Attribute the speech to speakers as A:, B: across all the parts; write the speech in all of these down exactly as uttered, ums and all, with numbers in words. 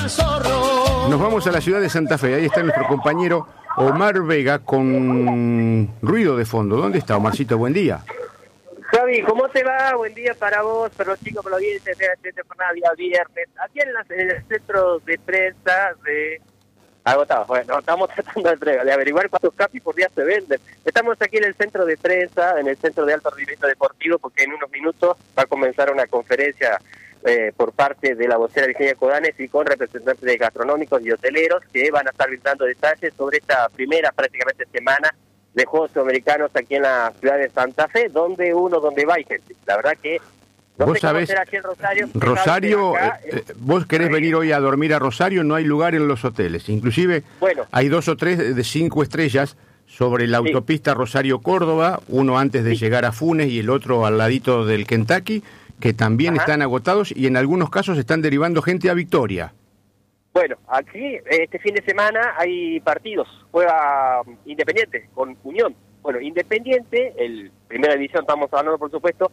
A: del zorro.
B: Nos vamos a la ciudad de Santa Fe. Ahí está nuestro compañero Omar Vega con ruido de fondo. ¿Dónde está, Omarcito? Buen día.
C: Javi, ¿cómo te va? Buen día para vos, para los chicos, para la audiencia de jornada día viernes. Aquí en, la, en el centro de prensa de... Agotado. Bueno, estamos tratando de, de averiguar cuántos capis por día se venden. Estamos aquí en el centro de prensa, en el centro de alto rendimiento deportivo, porque en unos minutos va a comenzar una conferencia eh, por parte de la vocera Virginia Codanes y con representantes de gastronómicos y hoteleros que van a estar brindando detalles sobre esta primera prácticamente semana de Juegos Sudamericanos aquí en la ciudad de Santa Fe, donde uno, donde va y gente. La verdad que... No
B: vos sabés,
C: aquí en Rosario,
B: Rosario
C: acá,
B: eh, eh, vos querés sí. venir hoy a dormir a Rosario, no hay lugar en los hoteles. Inclusive bueno. hay dos o tres de cinco estrellas sobre la sí. autopista Rosario-Córdoba, uno antes de sí. llegar a Funes y el otro al ladito del Kentucky, que también Ajá. están agotados y en algunos casos están derivando gente a Victoria.
C: Bueno, aquí este fin de semana hay partidos, juega Independiente con Unión. Bueno, Independiente, el primera división estamos hablando por supuesto,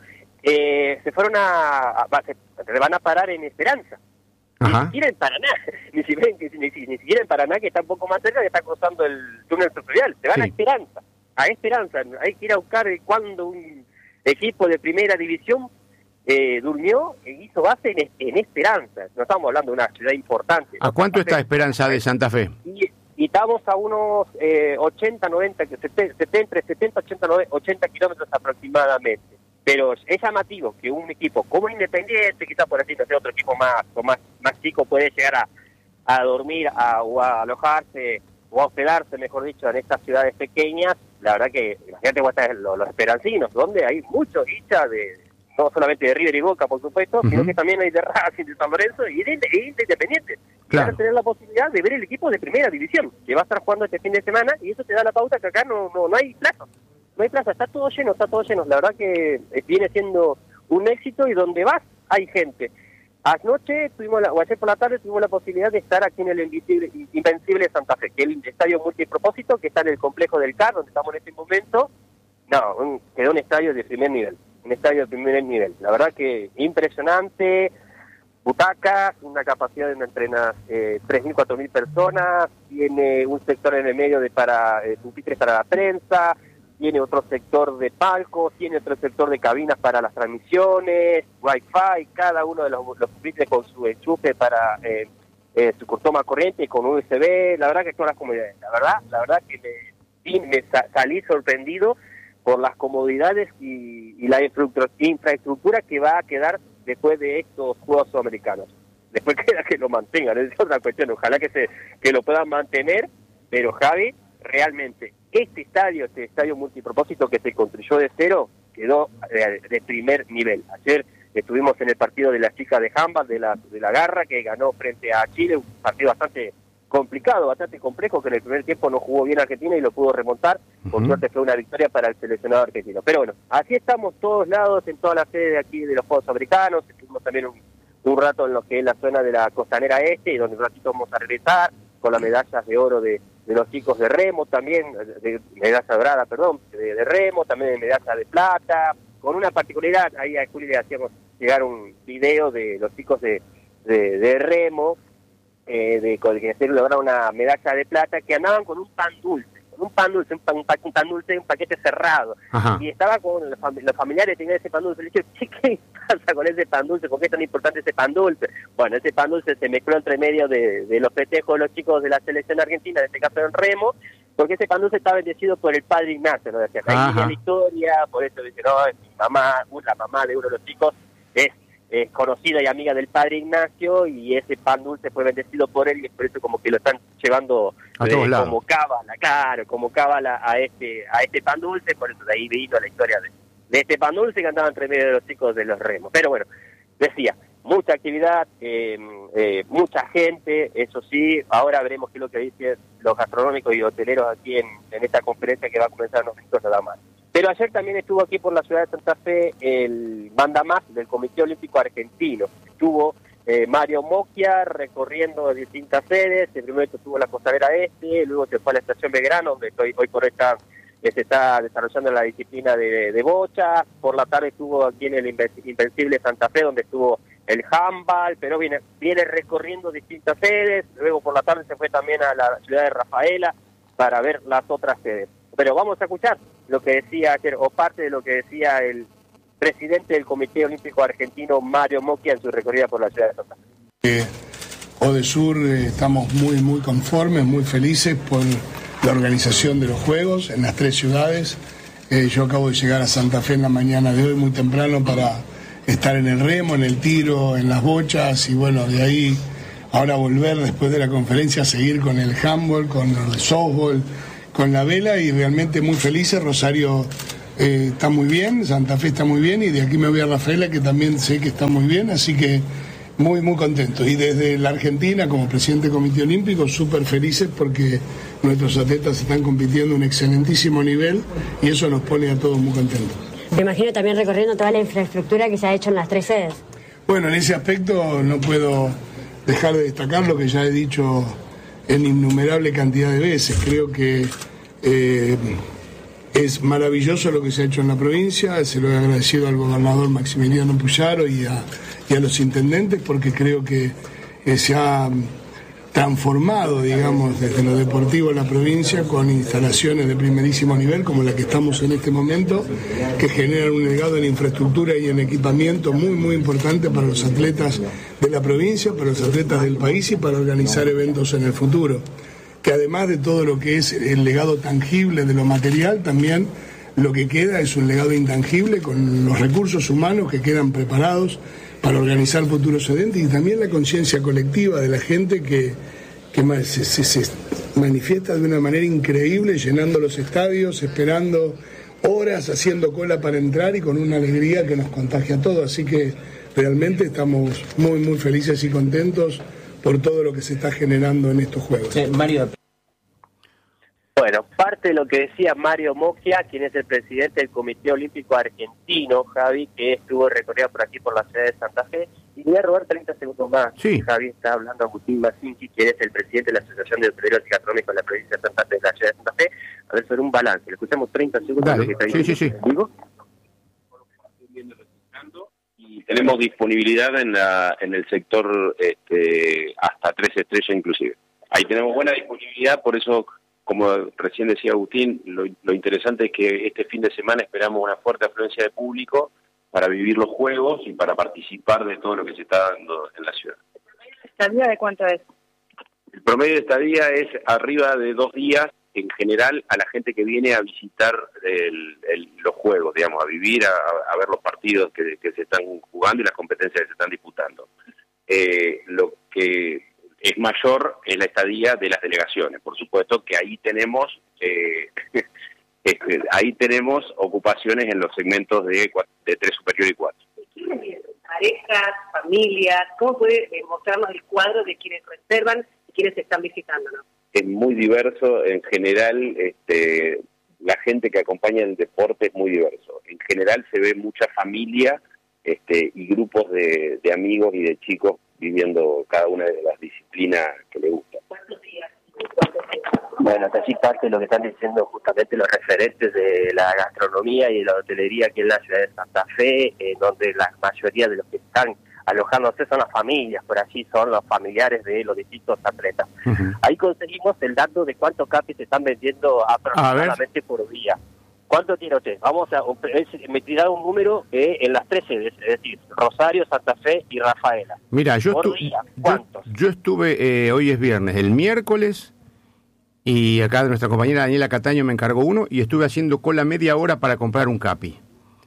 C: eh, se fueron a, a se, se van a parar en Esperanza. Ajá. Ni siquiera en Paraná, ni, si, ni, ni, ni siquiera en Paraná, que está un poco más cerca, que está cruzando el túnel fluvial. Se van sí. a Esperanza, a Esperanza. Hay que ir a buscar cuando un equipo de primera división eh, durmió e hizo base en, en Esperanza. No estamos hablando de una ciudad importante.
B: ¿A cuánto está Esperanza de Santa Fe?
C: Y, y estamos a unos eh, ochenta, noventa, setenta, setenta, ochenta, noventa, ochenta kilómetros aproximadamente. Pero es llamativo que un equipo como Independiente, quizás por así decirlo, otro equipo más o más, más chico puede llegar a, a dormir a, o a alojarse o a hospedarse, mejor dicho, en estas ciudades pequeñas. La verdad que, imagínate cómo están los, los esperancinos, donde hay muchos hinchas de, no solamente de River y Boca, por supuesto, uh-huh. sino que también hay de Racing, de San Lorenzo y de, de, de Independiente. Claro. Van a tener la posibilidad de ver el equipo de primera división, que va a estar jugando este fin de semana, y eso te da la pauta que acá no, no, no hay plazo. No hay plaza, está todo lleno, está todo lleno. La verdad que viene siendo un éxito y donde vas hay gente. Anoche, tuvimos la, o ayer por la tarde, tuvimos la posibilidad de estar aquí en el Invencible, Invencible Santa Fe, que es el estadio multipropósito que está en el complejo del C A R, donde estamos en este momento. No, un, quedó un estadio de primer nivel, un estadio de primer nivel. La verdad que impresionante, butacas, una capacidad de entre unas eh, tres mil, cuatro mil personas, tiene un sector en el medio de para eh, pupitres para la prensa, tiene otro sector de palcos, tiene otro sector de cabinas para las transmisiones, wifi, cada uno de los, los pupitres con su enchufe para eh, eh, su toma corriente con U S B. La verdad que todas las comodidades, la verdad, la verdad que me, me salí sorprendido por las comodidades y, y la infraestructura que va a quedar después de estos Juegos Sudamericanos. Después queda que lo mantengan, es otra cuestión, ojalá que se que lo puedan mantener, pero Javi, realmente, este estadio, este estadio multipropósito que se construyó de cero, quedó de, de primer nivel. Ayer estuvimos en el partido de las chicas de handball, de la, de la Garra, que ganó frente a Chile, un partido bastante complicado, bastante complejo, que en el primer tiempo no jugó bien Argentina y lo pudo remontar. Por uh-huh. suerte fue una victoria para el seleccionado argentino. Pero bueno, así estamos todos lados, en toda la sede de aquí de los Juegos Americanos. Estuvimos también un, un rato en lo que es la zona de la Costanera Este, y donde un ratito vamos a regresar con las medallas de oro de, de los chicos de remo también, de medalla dorada, perdón, de, de remo, también de medalla de plata, con una particularidad. Ahí a Juli le hacíamos llegar un video de los chicos de, de, de remo, eh, de con que lograron una medalla de plata, que andaban con un pan dulce, con un pan dulce, un pan, un pan, un pan dulce, un paquete cerrado. Ajá. Y estaba con los, fam los familiares, tenían ese pan dulce. Le dije, ¿qué, ¿qué pasa con ese pan dulce? ¿Por qué es tan importante ese pan dulce? Bueno, ese pan dulce se mezcló entre medio de, de los festejos de los chicos de la selección argentina, en este caso en remo, porque ese pan dulce está bendecido por el padre Ignacio, ¿no? Decía, ahí viene la historia, por eso dice, no, mi mamá, la mamá de uno de los chicos es es conocida y amiga del padre Ignacio, y ese pan dulce fue bendecido por él, y es por eso como que lo están llevando
B: a todos
C: eh,
B: lados.
C: como cábala, claro, como cábala a este a este pan dulce. Por eso de ahí vino la historia de, de este pan dulce que andaba entre medio de los chicos de los remos. Pero bueno, decía, mucha actividad, eh, eh, mucha gente, eso sí. Ahora veremos qué es lo que dicen los gastronómicos y hoteleros aquí en, en esta conferencia que va a comenzar en unos minutos nada más. Pero ayer también estuvo aquí por la ciudad de Santa Fe el mandamás del Comité Olímpico Argentino. Estuvo eh, Mario Mocchia recorriendo distintas sedes. El primero estuvo en la Costanera Este, luego se fue a la Estación Belgrano, donde hoy, hoy por hoy está, eh, se está desarrollando la disciplina de, de, de bocha. Por la tarde estuvo aquí en el Invencible Santa Fe, donde estuvo el handball, pero viene, viene recorriendo distintas sedes, luego por la tarde se fue también a la ciudad de Rafaela para ver las otras sedes. Pero vamos a escuchar lo que decía ayer, o parte de lo que decía el presidente del Comité Olímpico Argentino, Mario Mocchia, en su recorrida por la ciudad de Santa Fe.
A: Eh, Odesur eh, estamos muy, muy conformes, muy felices por la organización de los Juegos en las tres ciudades. Eh, yo acabo de llegar a Santa Fe en la mañana de hoy, muy temprano, para estar en el remo, en el tiro, en las bochas, y bueno, de ahí ahora volver después de la conferencia a seguir con el handball, con el softball, con la vela, y realmente muy felices. Rosario eh, está muy bien, Santa Fe está muy bien, y de aquí me voy a Rafaela, que también sé que está muy bien, así que muy, muy contentos. Y desde la Argentina, como presidente del Comité Olímpico, súper felices porque nuestros atletas están compitiendo a un excelentísimo nivel, y eso nos pone a todos muy contentos.
D: Me imagino también recorriendo toda la infraestructura que se ha hecho en las tres sedes.
A: Bueno, en ese aspecto no puedo dejar de destacar lo que ya he dicho en innumerable cantidad de veces. Creo que eh, es maravilloso lo que se ha hecho en la provincia. Se lo he agradecido al gobernador Maximiliano Puyaro y a, y a los intendentes, porque creo que eh, se ha transformado, digamos, desde lo deportivo en la provincia, con instalaciones de primerísimo nivel como la que estamos en este momento, que generan un legado en infraestructura y en equipamiento muy, muy importante para los atletas de la provincia, para los atletas del país y para organizar eventos en el futuro. Que además de todo lo que es el legado tangible de lo material, también lo que queda es un legado intangible con los recursos humanos que quedan preparados para organizar futuros eventos, y también la conciencia colectiva de la gente que, que se, se, se manifiesta de una manera increíble, llenando los estadios, esperando horas, haciendo cola para entrar, y con una alegría que nos contagia a todos. Así que realmente estamos muy, muy felices y contentos por todo lo que se está generando en estos Juegos.
C: Sí, Mario. Bueno, parte de lo que decía Mario Mocchia, quien es el presidente del Comité Olímpico Argentino, Javi, que estuvo recorrido por aquí por la ciudad de Santa Fe. Y voy a robar treinta segundos más.
B: Sí.
C: Javi, está hablando Agustín Masinchi, quien es el presidente de la Asociación de Hoteleros y Gastronómicos de la provincia de Santa Fe, de la ciudad de Santa Fe, a ver sobre un balance. Le escuchamos treinta segundos.
B: Dale.
C: De lo que está
B: diciendo. Sí, sí, sí.
C: ¿Digo?
E: Y tenemos disponibilidad en la en el sector este, hasta tres estrellas inclusive. Ahí tenemos buena disponibilidad, por eso, como recién decía Agustín, lo, lo interesante es que este fin de semana esperamos una fuerte afluencia de público para vivir los Juegos y para participar de todo lo que se está dando en la ciudad.
F: ¿Estadía de cuánto es?
E: El promedio de estadía es arriba de dos días, en general, a la gente que viene a visitar el, el, los Juegos, digamos, a vivir, a, a ver los partidos que, que se están jugando y las competencias que se están disputando. Eh, lo que es mayor es la estadía de las delegaciones. Por supuesto que ahí tenemos eh, este, ahí tenemos ocupaciones en los segmentos de, de tres superior y cuatro.
F: Parejas, familias, ¿cómo puede mostrarnos el cuadro de quienes reservan y quienes están visitando, ¿no?
E: Es muy diverso, en general, este, la gente que acompaña el deporte es muy diverso. En general se ve mucha familia este, y grupos de, de amigos y de chicos viviendo cada una de las disciplinas que le gustan.
F: ¿Cuántos días?
C: Bueno, hasta así parte de lo que están diciendo justamente los referentes de la gastronomía y de la hotelería aquí en la ciudad de Santa Fe, eh, donde la mayoría de los que están alojándose son las familias, por allí son los familiares de los distintos atletas. Uh-huh. Ahí conseguimos el dato de cuántos capis se están vendiendo aproximadamente por día. ¿Cuánto tiene usted? Vamos a me tirar un número eh, en las tres sedes, es decir, Rosario, Santa Fe y Rafaela.
B: Mira, yo,
C: por
B: estu
C: día, ¿cuántos?
B: yo, yo estuve, eh, hoy es viernes, el miércoles, y acá nuestra compañera Daniela Cataño me encargó uno, y estuve haciendo cola media hora para comprar un capi.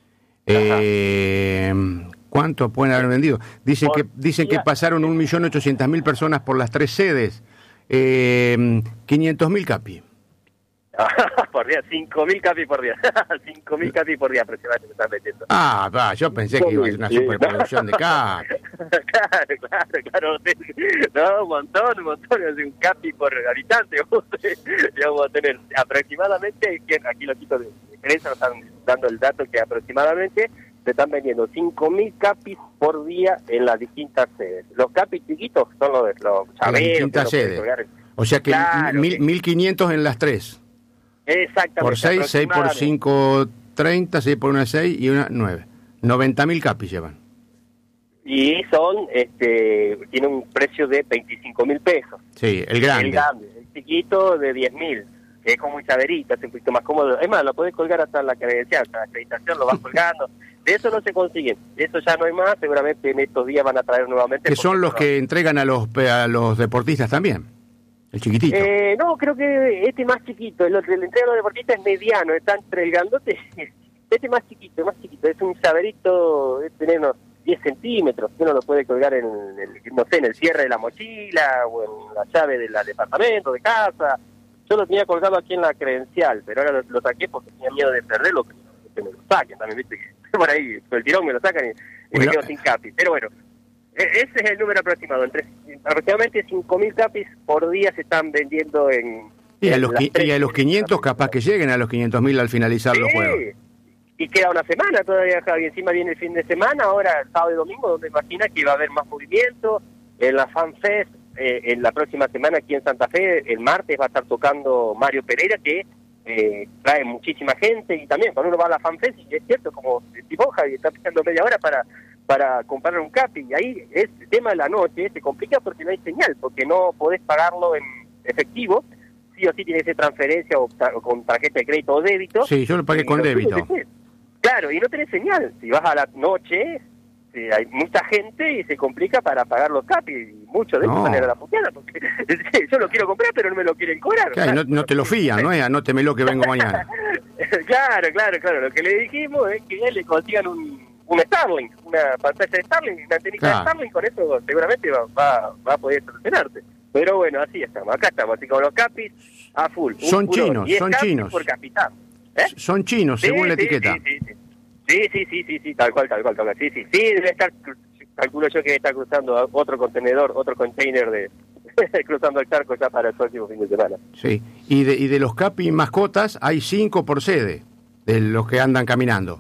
B: Eh, ¿Cuánto pueden haber vendido? Dicen por que dicen día. que pasaron un millón ochocientas mil personas por las tres sedes. Eh, quinientos mil capi.
C: Por día, cinco mil capi por día. cinco mil capi por día aproximadamente me están metiendo.
B: Ah, va, yo pensé que iba a ser una sí, superproducción ¿no? de capi.
C: Claro, claro, claro. No, un montón, un montón. Un capi por habitante. Ya vamos a tener aproximadamente, aquí los chicos de prensa nos están dando el dato que aproximadamente se están vendiendo cinco mil capis por día en las distintas sedes. Los capis chiquitos son los de los
B: llaveros. En las distintas sedes. O sea que claro, mil quinientos en las tres.
C: Exactamente.
B: Por seis, seis por cinco, treinta, seis por una, seis y una, nueve. noventa mil capis llevan.
C: y son, este, tiene un precio de veinticinco mil pesos.
B: Sí, el grande.
C: El grande, el chiquito de diez mil, que es como un llaverito, es un poquito más cómodo. Es más, lo podés colgar hasta la credencial, hasta la acreditación lo vas colgando. De eso no se consigue, de eso ya no hay más, seguramente en estos días van a traer nuevamente.
B: Que son los que entregan a los a los deportistas también, el chiquitito.
C: Eh, no, creo que este más chiquito, el, el entrega a los deportistas es mediano, está entre el grandote, este más chiquito, más chiquito, es un llaverito, de tener unos diez centímetros, que uno lo puede colgar en el, no sé, en el cierre de la mochila, o en la llave del departamento, de casa. Yo lo tenía colgado aquí en la credencial, pero ahora lo, lo saqué porque tenía miedo de perderlo, que, que me lo saquen también, viste, que por ahí, por el tirón me lo sacan y, y bueno, me quedo sin capis. Pero bueno, ese es el número aproximado. Entre aproximadamente cinco mil capis por día se están vendiendo en...
B: Y a,
C: en
B: los, y a los quinientos capaz que lleguen a los quinientos mil al finalizar
C: sí,
B: los juegos.
C: Y queda una semana todavía, Javi. Encima viene el fin de semana, ahora el sábado y domingo, donde imagina que va a haber más movimiento. En la FanFest, eh, en la próxima semana aquí en Santa Fe, el martes va a estar tocando Mario Pereira, que... Eh, trae muchísima gente, y también cuando uno va a la FanFest, y es cierto, como decís vos, Javi, está pisando media hora para para comprar un capi, y ahí es el tema de la noche, se complica porque no hay señal, porque no podés pagarlo en efectivo, sí o sí tiene que ser transferencia o, ta- o con tarjeta de crédito o débito.
B: Sí, yo lo pagué con débito.
C: Claro, y no tenés señal, si vas a la noche, sí, hay mucha gente y se complica para pagar los capis, y muchos de ellos
B: No.
C: van a ir a la puteada, porque yo lo quiero comprar, pero no me lo quieren cobrar.
B: Claro, no, no te lo fían, ¿no? Es anótemelo que vengo mañana.
C: Claro, claro, claro. Lo que le dijimos es que le consigan un, un Starlink, una pantalla de Starlink, una antenita
B: Claro.
C: de Starlink, con eso seguramente va, va, va a poder solucionarte. Pero bueno, así estamos, acá estamos, así con los capis a full.
B: Son
C: Un-
B: chinos,
C: diez
B: son
C: capis
B: chinos.
C: por capitán. ¿Eh?
B: Son chinos,
C: Sí,
B: según la
C: sí,
B: etiqueta.
C: Sí, sí, sí. Sí, sí, sí, sí, sí, tal cual, tal cual, tal cual. Sí, sí, sí, debe estar, calculo yo que está cruzando otro contenedor, otro container de cruzando el charco ya para el próximo fin de semana.
B: Sí, y de, y de los capi mascotas hay cinco por sede, de los que andan caminando.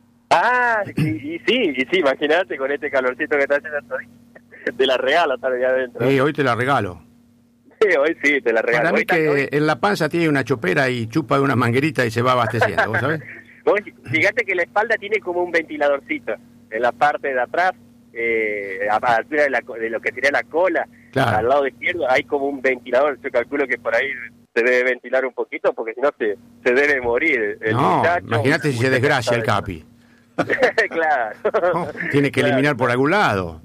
C: Ah, y, y sí, y sí, imagínate con este calorcito que está haciendo, te la regalo estar ahí adentro.
B: Eh, hoy te la regalo.
C: Sí, hoy sí, te la regalo.
B: Para mí
C: Hoy está-
B: que
C: hoy-
B: en la panza tiene una chopera y chupa de una manguerita y se va abasteciendo, ¿vos sabés?
C: hoy, fíjate que la espalda tiene como un ventiladorcito en la parte de atrás, eh, a la altura de, la, co- de lo que sería la cola,
B: Claro.
C: al lado izquierdo hay como un ventilador. Yo calculo que por ahí se debe ventilar un poquito porque si no se, se debe morir el
B: No,
C: muchacho.
B: imagínate si se desgracia el capi.
C: Claro.
B: No, tiene que
C: Claro.
B: eliminar por algún lado.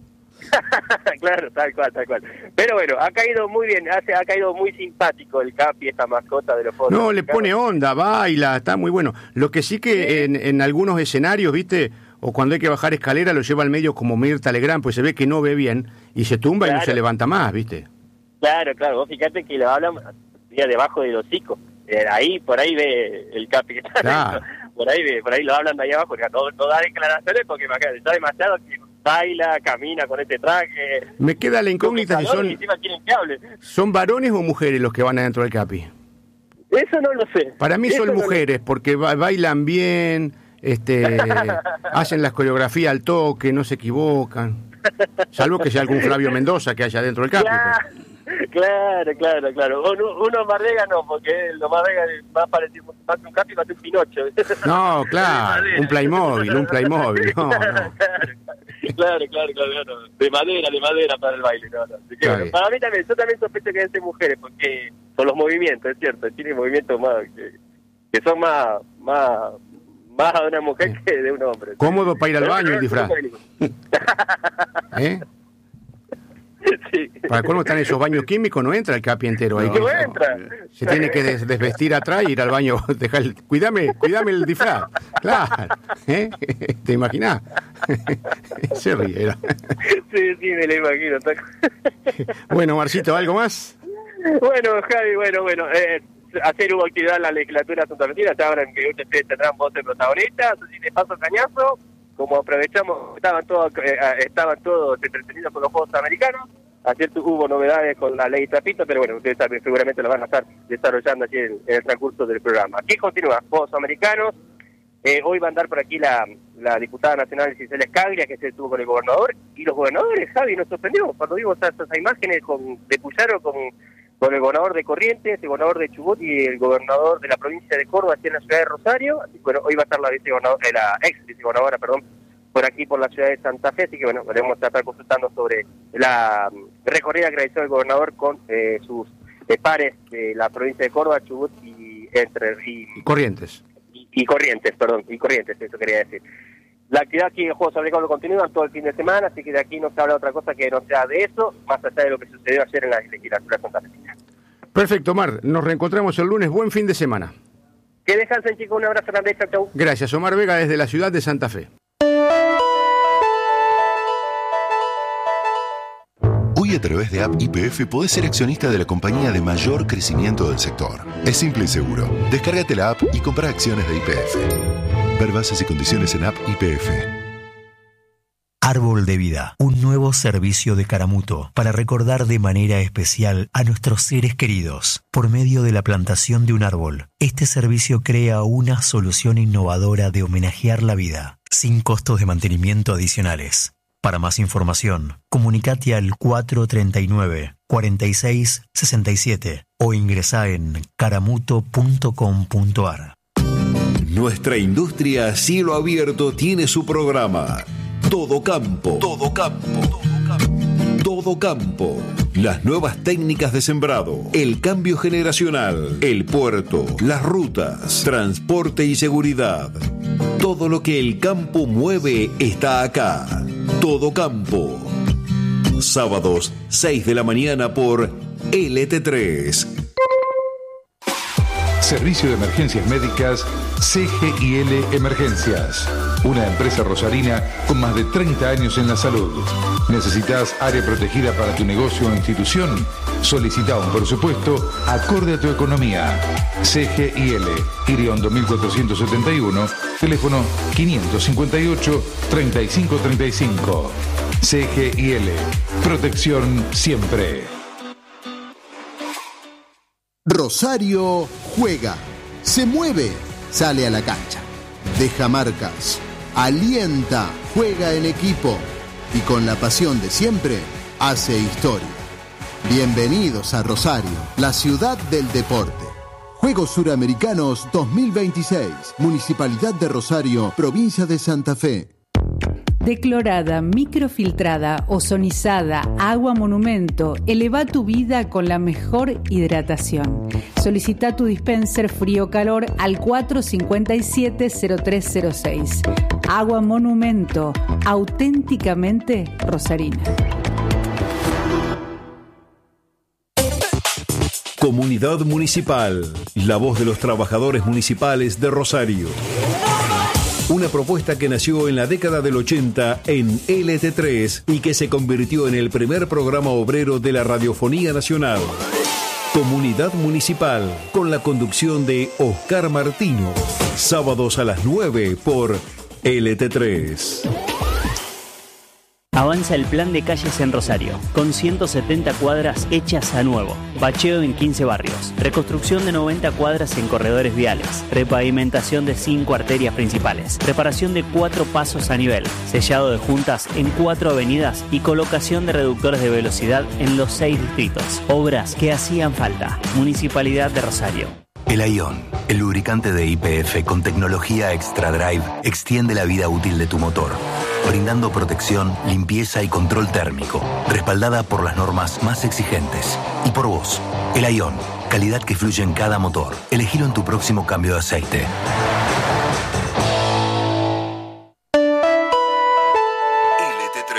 C: Claro, tal cual, tal cual. Pero bueno, ha caído muy bien, hace, ha caído muy simpático el Capi, esta mascota de los Juegos
B: No, le
C: Panamericanos.
B: pone onda, baila, está muy bueno. Lo que sí que en, en algunos escenarios, ¿viste? O cuando hay que bajar escalera lo lleva al medio como Mirta Legrand, pues se ve que no ve bien y se tumba y no
C: Claro.
B: se levanta más, ¿viste?
C: Claro, claro, vos fíjate que lo hablan día debajo del hocico. Eh, ahí, por ahí ve el Capi.
B: Claro.
C: por ahí ve, por ahí lo hablan de ahí abajo, no, no da declaraciones porque imagínate, está demasiado que baila, camina con este traje.
B: Me queda la incógnita si
C: calor
B: son,
C: y encima quieren que hable.
B: son varones o mujeres los que van adentro del Capi.
C: Eso no lo sé.
B: Para mí
C: Eso
B: son
C: no lo-
B: mujeres porque ba- bailan bien, este, hacen las coreografías al toque, no se equivocan. Salvo que sea algún Flavio Mendoza que haya dentro del Capi.
C: Claro, claro, claro, claro. Uno, uno Marrega no, porque lo Marrega va a parecer más que un Capi, más que un Pinocho.
B: pues. No, claro, un Playmobil, un Playmobil. No, no.
C: Claro, claro, claro, claro. De madera, de madera para el baile. No, no. Así que,
B: Está
C: bueno,
B: bien.
C: para mí también, yo también sospecho que deben ser mujeres, porque son los movimientos, es cierto, tienen movimientos más que, que son más, más, más de una mujer que de un hombre.
B: Cómodo para ir al
C: Pero
B: baño
C: no,
B: el disfraz.
C: no, no, no.
B: ¿Eh?
C: Sí.
B: Para cómo están esos baños químicos, no entra el Capi entero ahí.
C: No
B: que-
C: entra.
B: Se tiene que des- desvestir atrás y ir al baño. Dejar el- cuidame, cuidame el disfraz. Claro. ¿Eh? ¿Te imaginás? Se ríe. era.
C: Sí, sí, me lo imagino.
B: Bueno, Marcito, ¿algo más?
C: Bueno, Javi, bueno, bueno. Eh, ayer hubo actividad en la legislatura santafesina, ya ahora en que ustedes tendrán voz de protagonistas, así de paso cañazo, como aprovechamos, estaban todos eh, estaban todos entretenidos con los Juegos Americanos, ayer tu- hubo novedades con la ley Trapito, pero bueno, ustedes también seguramente lo van a estar desarrollando aquí en, en el transcurso del programa. Aquí continúa, Juegos Americanos, eh, hoy va a andar por aquí la, la diputada nacional Gisela Escaglia, que se estuvo con el gobernador, y los gobernadores, Javi, nos sorprendió cuando vimos esas, esas imágenes con, de Puyaro con... con el gobernador de Corrientes, el gobernador de Chubut y el gobernador de la provincia de Córdoba, aquí en la ciudad de Rosario. Así que, bueno, hoy va a estar la vicegobernadora, eh, la ex vicegobernadora, perdón, por aquí por la ciudad de Santa Fe, así que bueno, podemos estar consultando sobre la recorrida que realizó el gobernador con eh, sus eh, pares de la provincia de Córdoba, Chubut y Entre y,
B: Corrientes.
C: Y, y Corrientes, perdón, y Corrientes, eso quería decir. La actividad aquí en Juegos Olímpicos continúa todo el fin de semana, así que de aquí no se habla otra cosa que no sea de eso, más allá de lo que sucedió ayer en la legislatura santafesina.
B: Perfecto, Omar. Nos reencontramos el lunes. Buen fin de semana.
C: Que descansen, chicos. Un abrazo grande. Chau, chau.
B: Gracias, Omar Vega, desde la ciudad de Santa Fe.
G: Hoy a través de App Y P F podés ser accionista de la compañía de mayor crecimiento del sector. Es simple y seguro. Descárgate la app y compra acciones de Y P F. Ver bases y condiciones en App Y P F.
H: Árbol de Vida, un nuevo servicio de Caramuto para recordar de manera especial a nuestros seres queridos por medio de la plantación de un árbol. Este servicio crea una solución innovadora de homenajear la vida, sin costos de mantenimiento adicionales. Para más información, comunicate al cuatro treinta y nueve, cuarenta y seis, sesenta y siete o ingresá en caramuto punto com punto ar.
I: Nuestra industria a cielo abierto tiene su programa. Todo campo. Todo campo. Todo campo. Todo campo. Las nuevas técnicas de sembrado, el cambio generacional, el puerto, las rutas, transporte y seguridad. Todo lo que el campo mueve está acá. Todo campo. Sábados, seis de la mañana por L T tres.
J: Servicio de Emergencias Médicas C G I L Emergencias. Una empresa rosarina con más de treinta años en la salud. ¿Necesitas área protegida para tu negocio o institución? Solicita un presupuesto acorde a tu economía. C G I L, Iriondo mil cuatrocientos setenta y uno, teléfono quinientos cincuenta y ocho, treinta y cinco treinta y cinco. C G I L, protección siempre.
K: Rosario juega, se mueve, sale a la cancha, deja marcas, alienta, juega en equipo y con la pasión de siempre hace historia. Bienvenidos a Rosario, la ciudad del deporte. Juegos Suramericanos dos mil veintiséis, Municipalidad de Rosario, Provincia de Santa Fe.
L: Declorada, microfiltrada, ozonizada, agua monumento, eleva tu vida con la mejor hidratación. Solicita tu dispenser frío-calor al cuatro cinco siete, cero tres cero seis. Agua monumento, auténticamente rosarina.
I: Comunidad Municipal, la voz de los trabajadores municipales de Rosario. Una propuesta que nació en la década del ochenta en L T tres y que se convirtió en el primer programa obrero de la radiofonía nacional. Comunidad Municipal, con la conducción de Oscar Martino. Sábados a las nueve por L T tres.
M: Avanza el plan de calles en Rosario, con ciento setenta cuadras hechas a nuevo, bacheo en quince barrios, reconstrucción de noventa cuadras en corredores viales, repavimentación de cinco arterias principales, reparación de cuatro pasos a nivel, sellado de juntas en cuatro avenidas y colocación de reductores de velocidad en los seis distritos. Obras que hacían falta. Municipalidad de Rosario.
H: El Aion, el lubricante de Y P F con tecnología Extra Drive, extiende la vida útil de tu motor, brindando protección, limpieza y control térmico, respaldada por las normas más exigentes. Y por vos, el Aion, calidad que fluye en cada motor. Elegilo en tu próximo cambio de aceite.